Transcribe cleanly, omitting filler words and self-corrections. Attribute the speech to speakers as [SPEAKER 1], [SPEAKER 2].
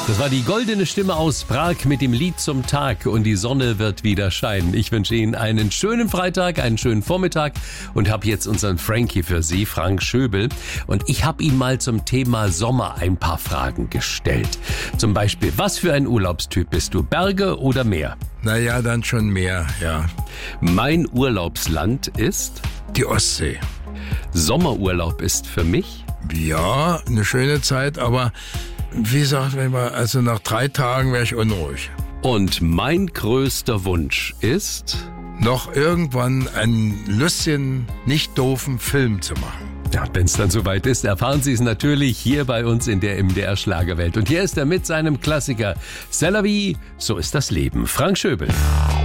[SPEAKER 1] Das war die goldene Stimme aus Prag mit dem Lied zum Tag und die Sonne wird wieder scheinen. Ich wünsche Ihnen einen schönen Freitag, einen schönen Vormittag und habe jetzt unseren Frankie für Sie, Frank Schöbel. Und ich habe ihm mal zum Thema Sommer ein paar Fragen gestellt. Zum Beispiel, was für ein Urlaubstyp bist du, Berge oder Meer?
[SPEAKER 2] Naja, dann schon mehr, ja.
[SPEAKER 1] Mein Urlaubsland ist?
[SPEAKER 2] Die Ostsee.
[SPEAKER 1] Sommerurlaub ist für mich?
[SPEAKER 2] Ja, eine schöne Zeit, aber wie sagt man immer, also nach 3 Tagen wäre ich unruhig.
[SPEAKER 1] Und mein größter Wunsch ist?
[SPEAKER 2] Noch irgendwann einen lustigen, nicht doofen Film zu machen.
[SPEAKER 1] Ja, wenn es dann soweit ist, erfahren Sie es natürlich hier bei uns in der MDR Schlagerwelt. Und hier ist er mit seinem Klassiker C'est la vie, so ist das Leben. Frank Schöbel.